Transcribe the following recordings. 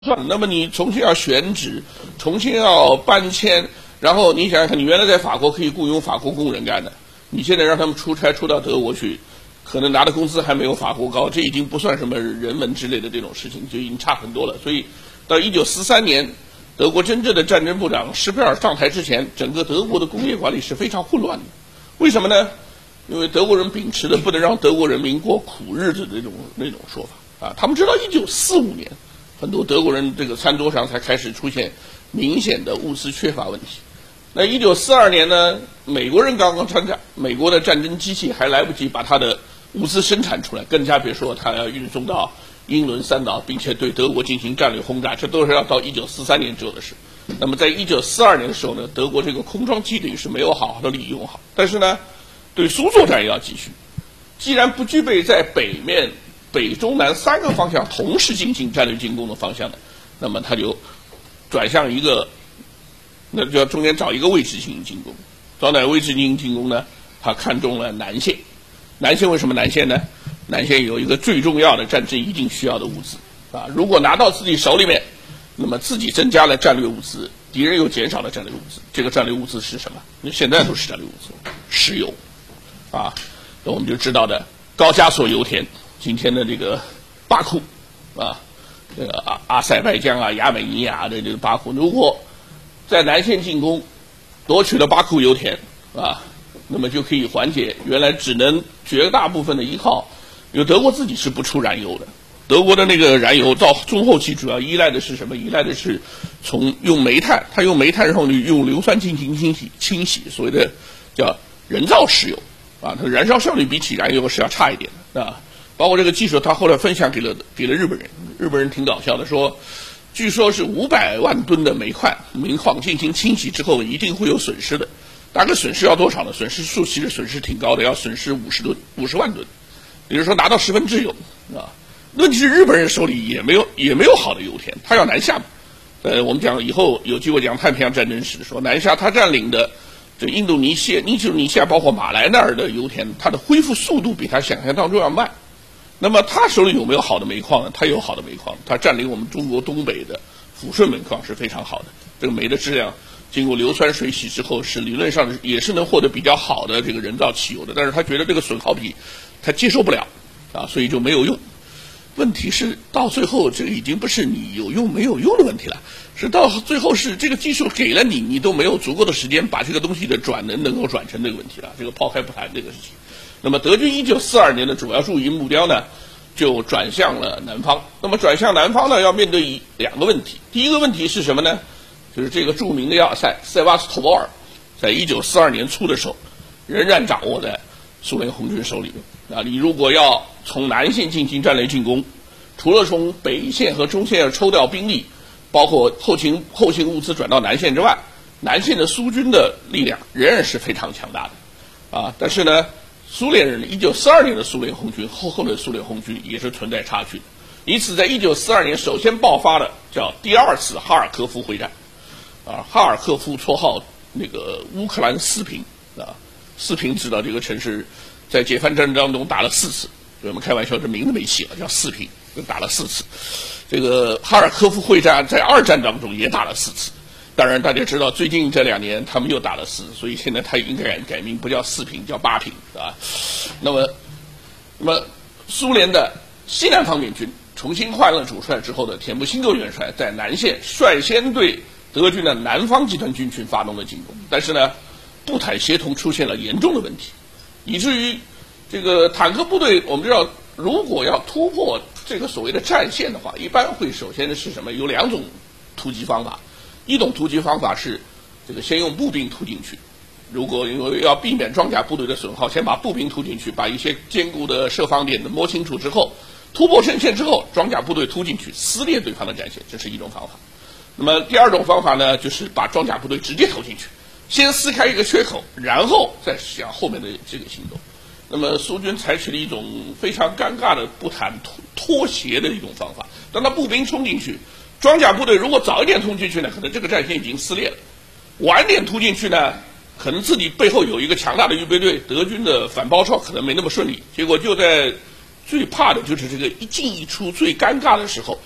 算，那么你重新要选址，重新要搬迁，然后你想想看，你原来在法国可以雇佣法国工人干的，你现在让他们出差出到德国去，可能拿的工资还没有法国高，这已经不算什么人文之类的这种事情，就已经差很多了。所以到1943年，德国真正的战争部长施佩尔上台之前，整个德国的工业管理是非常混乱的。为什么呢？因为德国人秉持的不能让德国人民过苦日子的那种说法啊，他们知道1945年。很多德国人这个餐桌上才开始出现明显的物资缺乏问题。那1942年呢，美国人刚刚参战，美国的战争机器还来不及把它的物资生产出来，更加别说它要运送到英伦三岛，并且对德国进行战略轰炸，这都是要到1943年之后的事。那么在1942年的时候呢，德国这个空窗期等于是没有好好的利用好，但是呢，对苏作战也要继续。既然不具备在北中南三个方向同时进行战略进攻的方向呢，那么他就转向一个，那就要中间找一个位置进行进攻。找哪个位置进行进攻呢？他看中了南线。南线为什么南线呢？南线有一个最重要的战争一定需要的物资啊，如果拿到自己手里面，那么自己增加了战略物资，敌人又减少了战略物资。这个战略物资是什么？那现在都是战略物资，石油啊，那我们就知道的高加索油田。今天的这个巴库啊，这个阿塞拜疆啊、亚美尼亚的这个巴库，如果在南线进攻，夺取了巴库油田啊，那么就可以缓解原来只能绝大部分的依靠，因为德国自己是不出燃油的，德国的那个燃油到中后期主要依赖的是什么？依赖的是从用煤炭，它用煤炭然后用硫酸进行清洗，所谓的叫人造石油啊，它燃烧效率比起燃油是要差一点的啊。包括这个技术，他后来分享给了日本人，日本人挺搞笑的，说，据说是500万吨的煤矿进行清洗之后，一定会有损失的。大概损失要多少呢？损失数其实损失挺高的，要损失50万吨，也就是说拿到1/10油啊。问题是日本人手里也没有好的油田，他要南下。我们讲以后有机会讲太平洋战争史，说南下他占领的这印度尼西亚包括马来那儿的油田，它的恢复速度比他想象当中要慢。那么他手里有没有好的煤矿呢？他有好的煤矿，他占领我们中国东北的抚顺煤矿是非常好的。这个煤的质量经过硫酸水洗之后，是理论上也是能获得比较好的这个人造汽油的。但是他觉得这个损耗比他接受不了啊，所以就没有用。问题是到最后，这个已经不是你有用没有用的问题了，是到最后是这个技术给了你，你都没有足够的时间把这个东西的能够转成这个问题了。这个抛开不谈这个事情。那么德军1942年的主要驻营目标呢，就转向了南方。那么转向南方呢，要面对2个问题。第一个问题是什么呢？就是这个著名的要塞塞瓦斯托波尔，在1942年初的时候，仍然掌握在苏联红军手里面。啊，你如果要从南线进行战略进攻，除了从北线和中线要抽调兵力，包括后勤物资转到南线之外，南线的苏军的力量仍然是非常强大的。啊，但是呢，苏联人1942年的苏联红军后的苏联红军也是存在差距的，因此在1942年首先爆发的叫第2次哈尔科夫会战，啊，哈尔科夫绰号那个乌克兰四平啊，四平知道这个城市在解放战争当中打了4次，我们开玩笑这名字没起了，叫四平，打了4次。这个哈尔科夫会战在2战当中也打了4次。当然，大家知道最近这2年他们又打了4，所以现在他应该改名，不叫4平，叫8平，啊。那么苏联的西南方面军重新换了主帅之后的田布辛科元帅，在南线率先对德军的南方集团军群发动了进攻，但是呢，步坦协同出现了严重的问题，以至于这个坦克部队，我们知道，如果要突破这个所谓的战线的话，一般会首先是什么？有2种突击方法。一种突击方法是这个先用步兵突进去，如果因为要避免装甲部队的损耗，先把步兵突进去，把一些坚固的设防点摸清楚之后，突破阵线之后，装甲部队突进去撕裂对方的战线，这是一种方法。那么第2种方法呢，就是把装甲部队直接投进去，先撕开一个缺口，然后再想后面的这个行动。那么苏军采取了一种非常尴尬的不谈拖鞋的一种方法，当他步兵冲进去，装甲部队如果早一点突进去呢，可能这个战线已经撕裂了；晚点突进去呢，可能自己背后有一个强大的预备队，德军的反包抄可能没那么顺利。结果就在最怕的就是这个一进一出最尴尬的时候，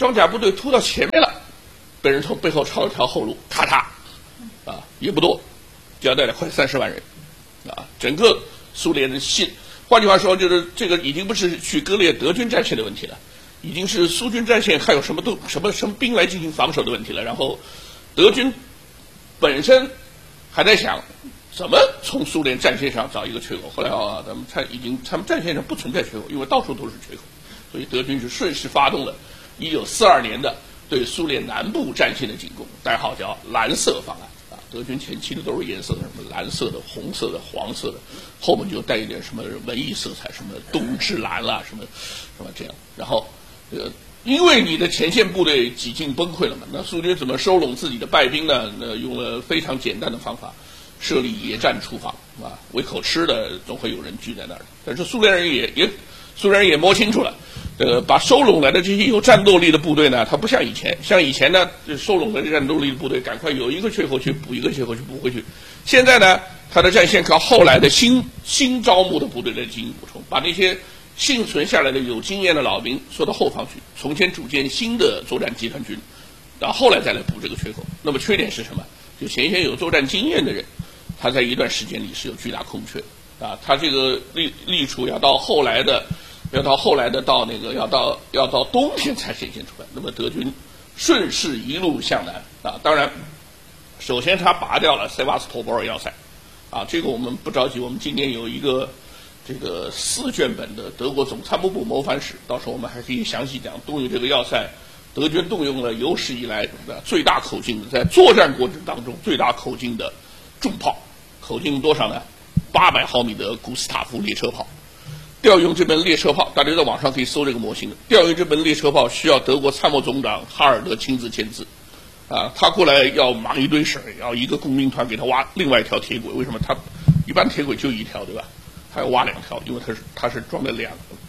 装甲部队突到前面了，被人从背后抄了条后路，咔嚓，也不多，交代了快30万人，整个苏联的换句话说，就是这个已经不是去割裂德军战线的问题了，已经是苏军战线还有什么兵来进行防守的问题了。然后德军本身还在想怎么从苏联战线上找一个缺口。后来他们战线上不存在缺口，因为到处都是缺口，所以德军是顺势发动了1942年的对苏联南部战线的进攻，代号叫蓝色方案。德军前期的都是颜色，什么蓝色的、红色的、黄色的，后面就带一点什么文艺色彩，什么冬之蓝啦，什么这样。然后，因为你的前线部队几近崩溃了嘛，那苏军怎么收拢自己的败兵呢？用了非常简单的方法，设立野战厨房，为口吃的总会有人聚在那儿。但是苏联人也摸清楚了。把收拢来的这些有战斗力的部队呢，它不像以前呢，收拢的战斗力的部队赶快有一个缺口去补一个缺口去补回去。现在呢，它的战线靠后来的新招募的部队来进行补充，把那些幸存下来的有经验的老兵缩到后方去，重新组建新的作战集团军，然后后来再来补这个缺口。那么缺点是什么？就前线有作战经验的人，他在一段时间里是有巨大空缺他这个立储要到后来的要到冬天才显现出来。那么德军顺势一路向南当然，首先他拔掉了塞瓦斯托波尔要塞这个我们不着急，我们今年有一个这个4卷本的德国总参谋部谋反史，到时候我们还可以详细讲动用这个要塞，德军动用了有史以来最大口径的，在作战过程当中最大口径的重炮，口径多少呢？800毫米的古斯塔夫列车炮。调用这门列车炮，大家在网上可以搜这个模型。调用这门列车炮需要德国参谋总长哈尔德亲自签字，他过来要忙一堆事儿，要一个工兵团给他挖另外一条铁轨。为什么？他一般铁轨就一条，对吧？他要挖2条，因为它是装在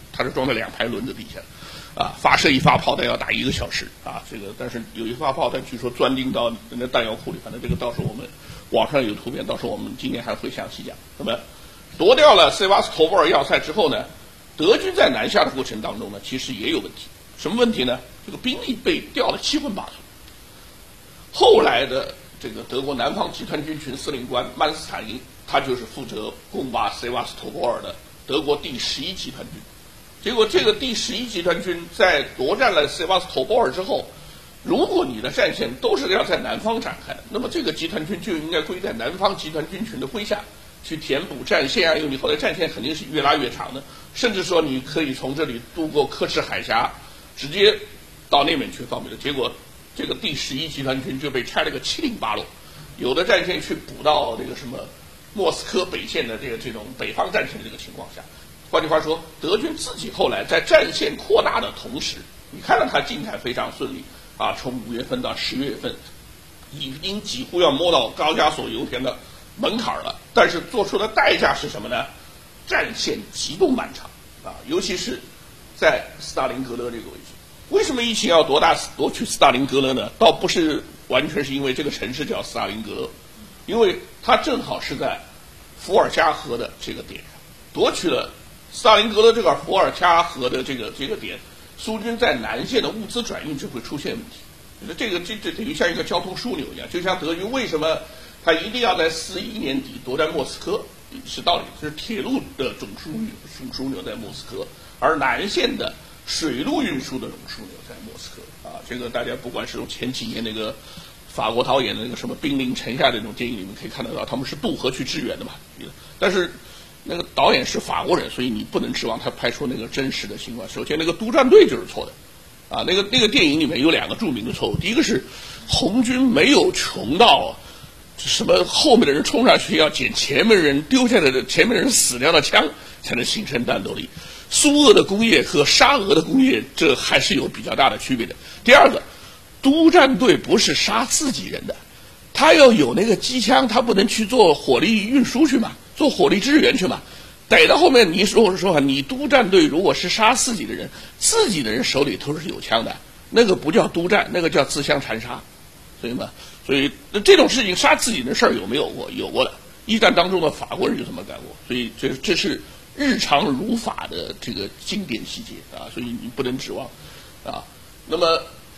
2排轮子底下，发射一发炮弹要打1个小时这个但是有一发炮弹据说钻进到人的弹药库里，反正这个到时候我们网上有图片，到时候我们今年还会详细讲。那么夺掉了塞瓦斯托波尔要塞之后呢，德军在南下的过程当中呢，其实也有问题。什么问题呢？这个兵力被调得七荤八素。后来的这个德国南方集团军群司令官曼斯坦因，他就是负责攻拔塞瓦斯托波尔的德国第11集团军。结果这个第11集团军在夺占了塞瓦斯托波尔之后，如果你的战线都是要在南方展开的，那么这个集团军就应该归在南方集团军群的麾下，去填补战线因为你后来战线肯定是越拉越长的，甚至说你可以从这里渡过刻赤海峡，直接到那边去方便的。结果这个第11集团军就被拆了个七零八落，有的战线去补到这个什么莫斯科北线的这种北方战线的这个情况下。换句话说，德军自己后来在战线扩大的同时，你看到它进展非常顺利从5月份到10月份，已经几乎要摸到高加索油田的门槛了，但是做出的代价是什么呢？战线极度漫长尤其是在斯大林格勒这个位置。为什么疫情要夺取斯大林格勒呢？倒不是完全是因为这个城市叫斯大林格勒，因为它正好是在伏尔加河的这个点上，夺取了斯大林格勒这个伏尔加河的这个点，苏军在南线的物资转运就会出现问题。这等于像一个交通枢纽一样，就像德军为什么他一定要在41年底夺占莫斯科，是道理，就是铁路的总枢纽在莫斯科，而南线的水路运输的总枢纽在莫斯科这个大家不管是前几年那个法国导演的那个什么兵临城下这种电影里面可以看得到，他们是渡河去支援的嘛。但是那个导演是法国人，所以你不能指望他拍出那个真实的情况。首先那个督战队就是错的那个电影里面有2个著名的错误。第一个是红军没有穷到什么后面的人冲上去要捡前面人丢下来的前面人死掉的枪才能形成战斗力。苏俄的工业和沙俄的工业这还是有比较大的区别的。第二个，督战队不是杀自己人的，他要有那个机枪，他不能去做火力运输去嘛，做火力支援去嘛。逮到后面，你说你督战队如果是杀自己的人，自己的人手里都是有枪的，那个不叫督战，那个叫自相残杀，所以这种事情杀自己的事儿有没有过？有过的。一战当中的法国人就这么干过，所以这是日常如法的这个经典细节所以你不能指望那么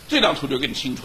这张图就更清楚。